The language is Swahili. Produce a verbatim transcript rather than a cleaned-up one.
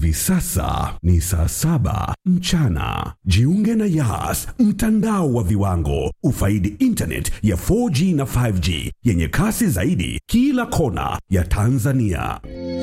Hivi sasa ni saa saba mchana. Jiunge na Yas, mtandao wa viwango. Ufaidi internet ya four G na five G yenye kasi zaidi kila kona ya Tanzania.